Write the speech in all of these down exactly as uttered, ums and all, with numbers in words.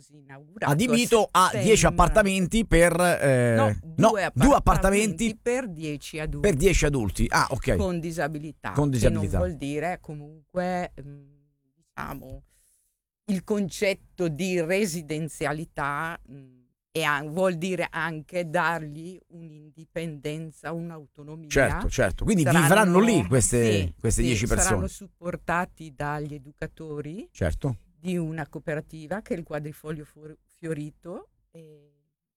così inaugurato. Adibito a dieci appartamenti per eh, no, no, due, appartamenti due appartamenti per dieci adulti. Per dieci adulti. Ah, ok. Con disabilità. Con disabilità. Che non vuol dire comunque mh, diciamo il concetto di residenzialità mh, e an- vuol dire anche dargli un'indipendenza, un'autonomia. Certo, certo. Quindi Saranno, vivranno lì queste, sì, queste sì, dieci persone. Saranno supportati dagli educatori Certo. di una cooperativa che è il Quadrifoglio Fu- Fiorito e,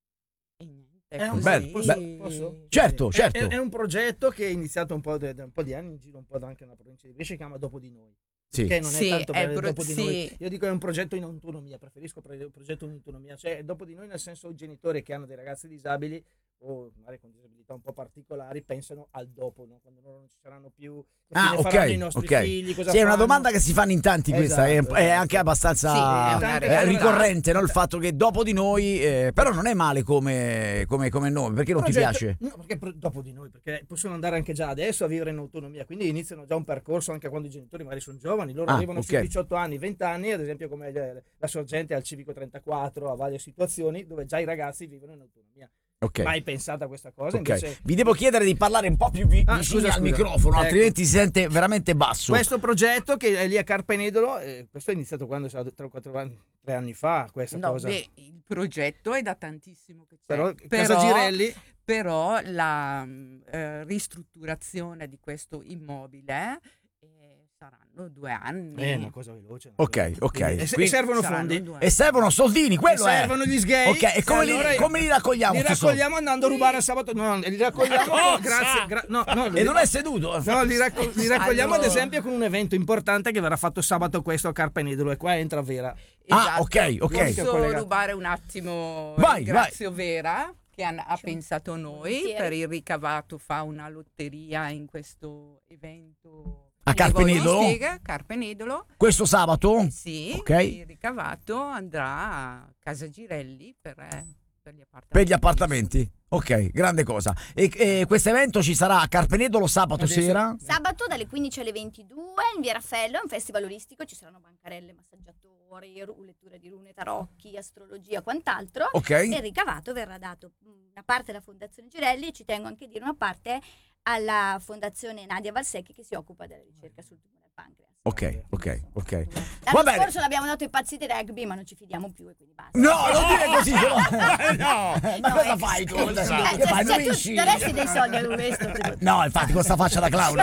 e niente. È un, bello, posso, bello. posso? Certo, È- certo. È, è un progetto che è iniziato un po' da un po' di anni in giro, un po' anche nella provincia di Brescia, si chiama Dopo di Noi. Sì. Che non Sì, è tanto è per pro- dopo di sì. noi. Io dico è un progetto in autonomia, preferisco un progetto in autonomia, cioè dopo di noi nel senso i genitori che hanno dei ragazzi disabili o magari con disabilità un po' particolari pensano al dopo, no? Quando loro non ci saranno più, cosa Ah, ne ok, faranno i nostri ok. figli, cosa Sì, è una fanno? domanda che si fanno in tanti questa, Esatto, è, è esatto. anche abbastanza Sì, è una eh, realtà. ricorrente, no? Il fatto che dopo di noi, eh, però non è male come, come, come nome, perché non ti Progetto- piace? No, perché pro- dopo di noi, perché possono andare anche già adesso a vivere in autonomia, quindi iniziano già un percorso anche quando i genitori magari sono giovani, loro Ah, arrivano ok. sui diciotto anni, venti anni, ad esempio come le- la sorgente al Civico trentaquattro, a varie situazioni dove già i ragazzi vivono in autonomia. Ok. Mai pensata questa cosa? Ok. Invece Vi devo chiedere di parlare un po' più vi- Ah, vicini scusa, al scusa. microfono, Ecco. altrimenti si sente veramente basso. questo progetto che è lì a Carpenedolo, eh, questo è iniziato quando sarà tre o quattro anni, tre anni fa, questa No, cosa. beh, il progetto è da tantissimo che c'è. Però, Però- Casa Girelli, Però la mh, eh, ristrutturazione di questo immobile eh, saranno due anni. è una cosa veloce. una Ok, cosa- ok. Quindi- e, se- Quindi servono Saranno fondi. due E servono soldini, quello E è. servono gli sgay. Ok, e come, allora li, come li raccogliamo? Li sti soldi? raccogliamo andando a rubare a sabato. No, li raccogliamo. Cosa? grazie. gra- no, no, E non è seduto. No, li, racco- li raccogliamo Allora- ad esempio con un evento importante che verrà fatto sabato questo a Carpenedolo e qua entra Vera. Ah, ok, ok. Posso Collegato. rubare un attimo? Vai, Ringrazio Vera che ha, ha pensato a noi. Volentieri. Per il ricavato fa una lotteria in questo evento A di Carpenedolo? Volistica, Carpenedolo. Questo sabato? Sì, Ok. il ricavato andrà a Casa Girelli per, eh, per gli appartamenti. Per gli appartamenti? Ok, grande cosa. E, e questo evento ci sarà a Carpenedolo sabato Adesso- sera? Sabato dalle quindici alle ventidue in Via Raffaello è un festival olistico, ci saranno bancarelle, massaggiatori, ru- lettura di rune, tarocchi, astrologia, quant'altro. Ok. E il ricavato verrà dato una parte alla Fondazione Girelli e ci tengo anche a dire una parte alla Fondazione Nadia Valsecchi che si occupa della ricerca sul tumore al pancreas. Ok, ok, ok. L'anno Va bene. scorso l'abbiamo dato ai pazzi di rugby, ma non ci fidiamo più e quindi basta. No, non dire così. però- No. Ma No, cosa eh, fai tu? Eh, Che cioè, fai? cioè, Luigi? tu daresti dei soldi a questo? No, infatti con sta faccia da clown.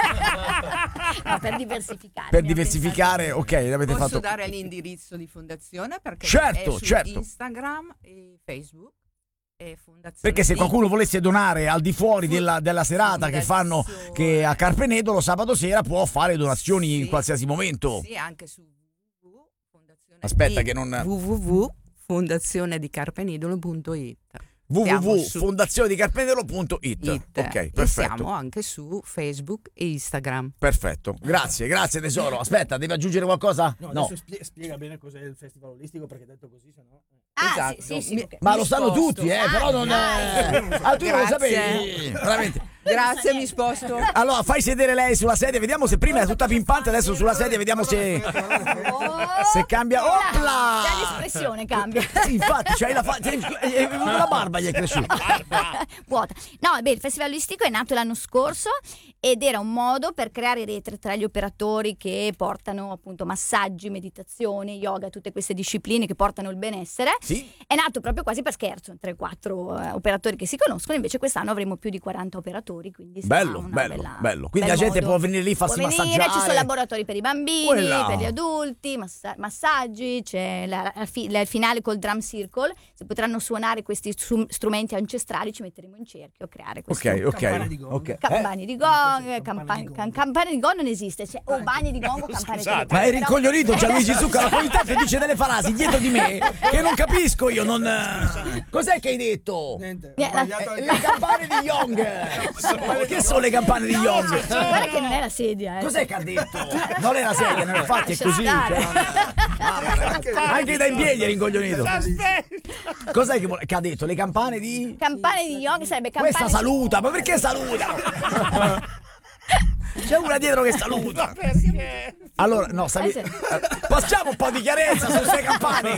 No, per diversificare. Per abbiamo diversificare, pensato- ok, l'avete Posso fatto. dare l'indirizzo di fondazione perché Certo, è su certo. Instagram e Facebook e fondazione. Perché se di- qualcuno volesse donare al di fuori della, della serata che fanno Fondazione. che a Carpenedolo sabato sera può fare donazioni Sì. in qualsiasi momento. Sì, anche su www. Fondazione Aspetta di- che non- www fondazione di carpenidolo punto it w w w Siamo punto su- fondazione di carpenedolo punto it. it. Ok, E perfetto. siamo anche su Facebook e Instagram. Perfetto. Grazie, grazie tesoro. Aspetta, devi aggiungere qualcosa? No, No. adesso spie- spiega bene cos'è il festival olistico perché detto così sennò Ah, Esatto. sì, sì, sì, Mi- ok. Ma mi lo sanno sposto. tutti, eh, però non Ah, è... Ah, tu non lo Grazie. sapevi? Veramente. Grazie, mi sposto. Allora, fai sedere lei sulla sedia, vediamo se prima era tutta pimpante, adesso sulla sedia, vediamo se, Oh, se cambia. Opla! già l'espressione cambia. Sì, infatti, c'hai la, fa... eh, la barba gli è cresciuta. Vuota. No, beh, il festival olistico è nato l'anno scorso ed era un modo per creare rete tra gli operatori che portano appunto massaggi, meditazione, yoga, tutte queste discipline che portano il benessere. Sì? È nato proprio quasi per scherzo, tre quattro eh, operatori che si conoscono, invece quest'anno avremo più di quaranta operatori, quindi sarà Bello, una bello, bella- bello. Quindi bel la gente modo. può venire lì, farsi Può venire, massaggiare. ci sono laboratori per i bambini, Quella. per gli adulti, massa- massaggi, c'è la, la fi- la- il finale col drum circle, si potranno suonare questi stru- strumenti ancestrali, ci metteremo in cerchio a creare questo. Ok, ok. Campane di gong. ok. Eh, Campane di gong, Campane campane, di gong. can- campane di gong non esiste, cioè, o bagni di gong o campane di gong. Ma è rincoglionito Gianluigi Zucca, la qualità che dice delle frasi dietro di me che non capisco io, non... Cos'è che hai detto? niente, Eh, ho sbagliato Eh, anche- Le campane di Young! Che sono le campane di Young? Guarda che non è la sedia, eh. Cos'è che ha detto? Non è la sedia, no, infatti è Lascia così. stare. Cioè, anche da in piedi è rincoglionito. Cos'è che, vuole- che ha detto? Le campane di... Campane di yoga sarebbe campane. Questa saluta, ma perché saluta? C'è una dietro che saluta. Allora, no, stavi... Eh, sì. Passiamo un po' di chiarezza su queste campane.